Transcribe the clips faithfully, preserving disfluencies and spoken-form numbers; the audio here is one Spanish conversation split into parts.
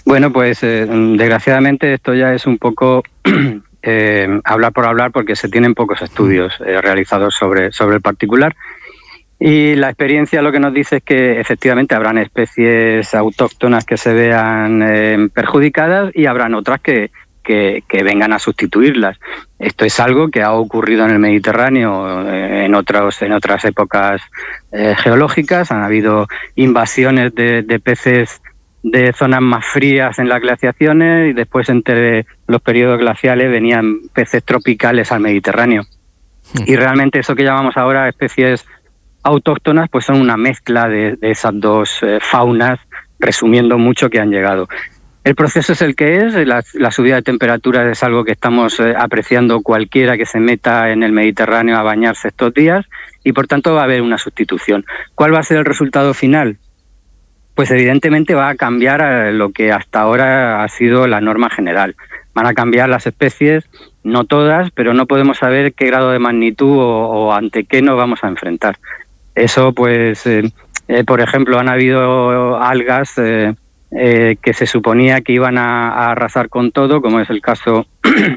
Bueno, pues eh, desgraciadamente esto ya es un poco eh, hablar por hablar, porque se tienen pocos estudios eh, realizados sobre, sobre el particular. Y la experiencia lo que nos dice es que efectivamente habrán especies autóctonas que se vean eh, perjudicadas y habrán otras que, que, que vengan a sustituirlas. Esto es algo que ha ocurrido en el Mediterráneo eh, en, otros, en otras épocas eh, geológicas. Han habido invasiones de, de peces de zonas más frías en las glaciaciones y después entre los periodos glaciales venían peces tropicales al Mediterráneo. Y realmente eso que llamamos ahora especies autóctonas pues son una mezcla de, de esas dos eh, faunas, resumiendo mucho, que han llegado. El proceso es el que es, la, la subida de temperaturas es algo que estamos eh, apreciando cualquiera que se meta en el Mediterráneo a bañarse estos días, y por tanto va a haber una sustitución. ¿Cuál va a ser el resultado final? Pues evidentemente va a cambiar lo que hasta ahora ha sido la norma general. Van a cambiar las especies, no todas, pero no podemos saber qué grado de magnitud o, o ante qué nos vamos a enfrentar. Eso, pues, eh, eh, por ejemplo, han habido algas eh, eh, que se suponía que iban a, a arrasar con todo, como es el caso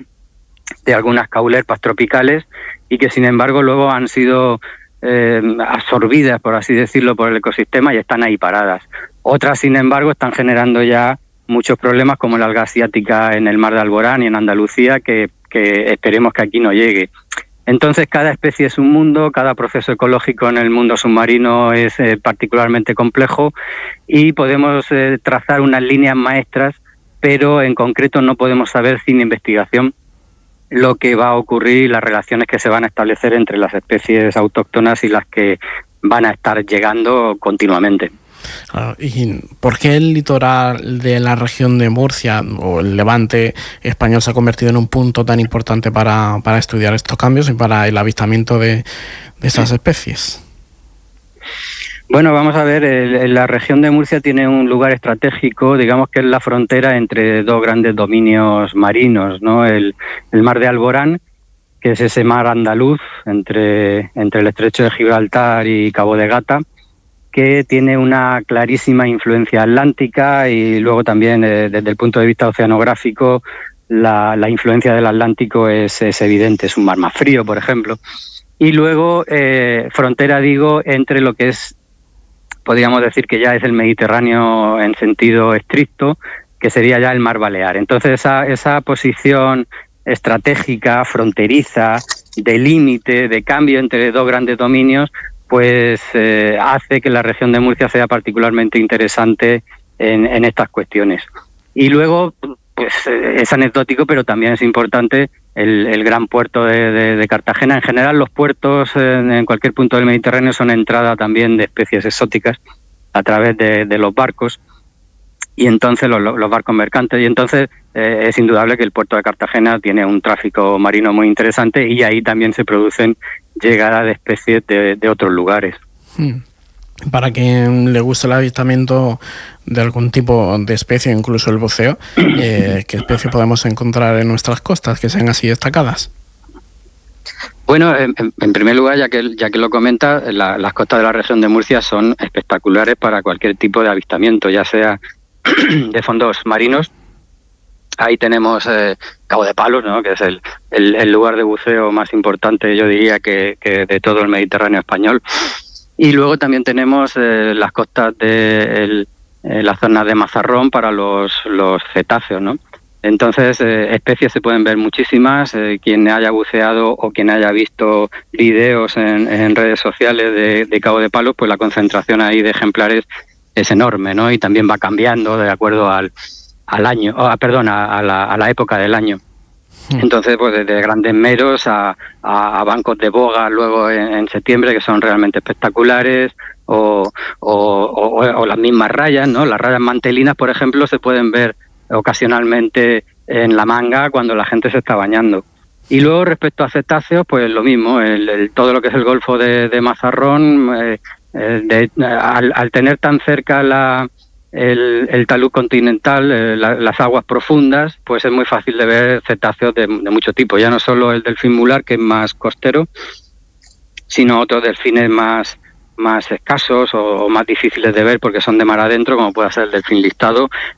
de algunas caulerpas tropicales, y que sin embargo luego han sido eh, absorbidas, por así decirlo, por el ecosistema y están ahí paradas. Otras, sin embargo, están generando ya muchos problemas, como la alga asiática en el mar de Alborán y en Andalucía, que, que esperemos que aquí no llegue. Entonces, cada especie es un mundo, cada proceso ecológico en el mundo submarino es eh, particularmente complejo, y podemos eh, trazar unas líneas maestras, pero en concreto no podemos saber sin investigación lo que va a ocurrir y las relaciones que se van a establecer entre las especies autóctonas y las que van a estar llegando continuamente. Uh, ¿Y por qué el litoral de la región de Murcia o el Levante español se ha convertido en un punto tan importante para, para estudiar estos cambios y para el avistamiento de, de esas especies? Bueno, vamos a ver, el, la región de Murcia tiene un lugar estratégico, digamos que es la frontera entre dos grandes dominios marinos, ¿no? El, el mar de Alborán, que es ese mar andaluz entre, entre el estrecho de Gibraltar y Cabo de Gata, que tiene una clarísima influencia atlántica, y luego también eh, desde el punto de vista oceanográfico la, la influencia del Atlántico es, es evidente, es un mar más frío, por ejemplo. Y luego eh, frontera, digo, entre lo que es, podríamos decir que ya es el Mediterráneo en sentido estricto, que sería ya el mar Balear. Entonces esa, esa posición estratégica, fronteriza, de límite, de cambio entre dos grandes dominios, pues eh, hace que la región de Murcia sea particularmente interesante en, en estas cuestiones. Y luego, pues eh, es anecdótico, pero también es importante el, el gran puerto de, de, de Cartagena. En general, los puertos eh, en cualquier punto del Mediterráneo son entrada también de especies exóticas a través de, de los barcos, y entonces los, los barcos mercantes, y entonces eh, es indudable que el puerto de Cartagena tiene un tráfico marino muy interesante, y ahí también se producen llegadas de especies de, de otros lugares. Para quien le guste el avistamiento de algún tipo de especie, incluso el buceo, eh, ¿qué especie podemos encontrar en nuestras costas que sean así destacadas? Bueno, en, en primer lugar, ya que ya que lo comenta, la, las costas de la región de Murcia son espectaculares para cualquier tipo de avistamiento, ya sea de fondos marinos. Ahí tenemos eh, Cabo de Palos, ¿no?, que es el, el, el lugar de buceo más importante, yo diría, que, que de todo el Mediterráneo español. Y luego también tenemos eh, las costas de el, eh, la zona de Mazarrón para los, los cetáceos, ¿no? Entonces, eh, especies se pueden ver muchísimas. Eh, quien haya buceado o quien haya visto videos en, en redes sociales de, de Cabo de Palos, pues la concentración ahí de ejemplares es enorme, ¿no? Y también va cambiando de acuerdo al al año, oh, perdón, a, a, la, a la época del año. Entonces, pues desde grandes meros a, a, a bancos de boga luego en, en septiembre, que son realmente espectaculares, o, o, o, o las mismas rayas, ¿no? Las rayas mantelinas, por ejemplo, se pueden ver ocasionalmente en la manga cuando la gente se está bañando. Y luego, respecto a cetáceos, pues lo mismo, el, el, todo lo que es el Golfo de, de Mazarrón, eh, eh, de, al, al tener tan cerca la... El, el talud continental, eh, la, las aguas profundas, pues es muy fácil de ver cetáceos de, de mucho tipo, ya no solo el delfín mular, que es más costero, sino otros delfines más, más escasos o, o más difíciles de ver porque son de mar adentro, como puede ser el delfín listado,